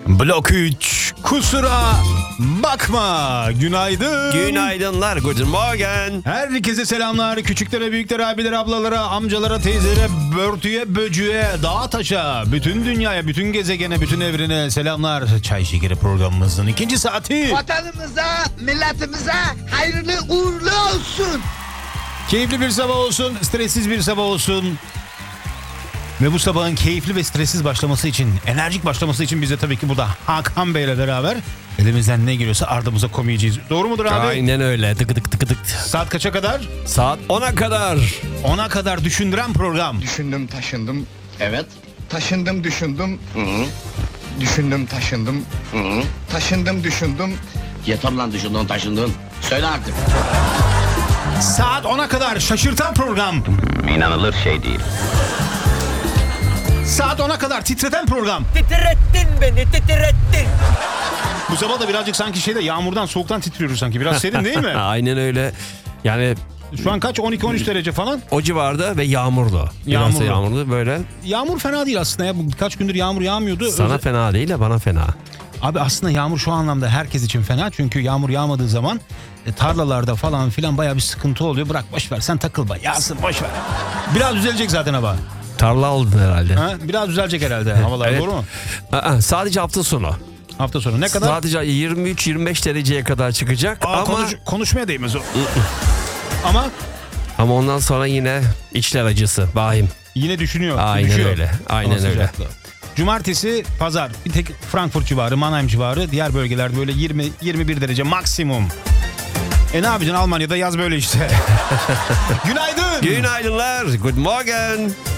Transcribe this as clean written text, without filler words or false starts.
Blok 3 kusura bakma. Günaydın. Günaydınlar. Guten Morgen. Herkese selamlar. Küçüklere, büyüklere, abilere, ablalara, amcalara, teyzelere, börtüye, böcüğe, dağa taşa, bütün dünyaya, bütün gezegene, bütün evrene selamlar. Çay Şekeri programımızın ikinci saati. Vatanımıza, milletimize hayırlı uğurlu olsun. Keyifli bir sabah olsun, stressiz bir sabah olsun. Ve bu sabahın keyifli ve stressiz başlaması için, enerjik başlaması için biz de tabii ki burada Hakan Bey'le beraber elimizden ne geliyorsa ardımıza koymayacağız. Doğru mudur abi? Aynen öyle. Tık tık tık tık. Saat kaça kadar? Saat 10'a kadar. 10'a kadar düşündüren program. Düşündüm taşındım. Evet. Taşındım düşündüm. Hı-hı. Düşündüm taşındım. Hı-hı. Taşındım düşündüm. Yeter lan düşündün taşındın. Söyle artık. Saat 10'a kadar şaşırtan program. İnanılır şey değil. Saat 10'a kadar titreten program. Titrettin beni, titrettin. Bu sabah da birazcık sanki yağmurdan, soğuktan titriyoruz sanki. Biraz serin değil mi? Aynen öyle. Yani Şu an kaç? 12-13 derece falan. o civarda ve yağmurlu. Biraz da yağmurlu böyle. Yağmur fena değil aslında ya. Birkaç gündür yağmur yağmıyordu. Sana fena değil de bana fena. Abi aslında yağmur şu anlamda herkes için fena. Çünkü yağmur yağmadığı zaman tarlalarda falan filan bayağı bir sıkıntı oluyor. Bırak boş ver, sen takılma. Yağsın boş ver. Biraz düzelecek zaten hava. Tarla oldun herhalde. Ha? Biraz düzelecek herhalde havalar, Evet. doğru mu? Sadece hafta sonu. Hafta sonu ne kadar? Sadece 23-25 dereceye kadar çıkacak ama Konuşmaya değmez o. Ama ondan sonra yine içler acısı. Vahim. yine düşünüyor. Aynen düşüyor. öyle. Aynen Hava öyle. sıcaklığı. Cumartesi, pazar bir tek Frankfurt civarı, Mannheim civarı, diğer bölgelerde böyle 20-21 derece maksimum. Ne yapacaksın, Almanya'da yaz böyle işte. Günaydın. Günaydınlar. Good morgen.